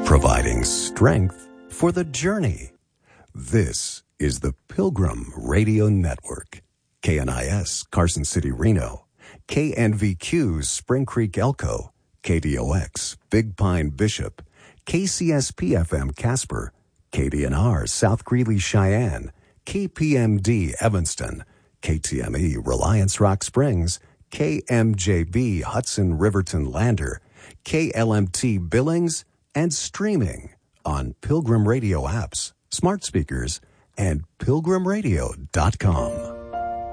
providing strength for the journey. This is the Pilgrim Radio Network. KNIS, Carson City, Reno. KNVQ, Spring Creek, Elko. KDOX, Big Pine, Bishop. KCSP-FM, Casper. KDNR, South Greeley, Cheyenne. KPMD, Evanston. KTME, Reliance Rock Springs. KMJB, Hudson Riverton Lander. KLMT, Billings, and streaming on Pilgrim Radio apps, smart speakers, and pilgrimradio.com.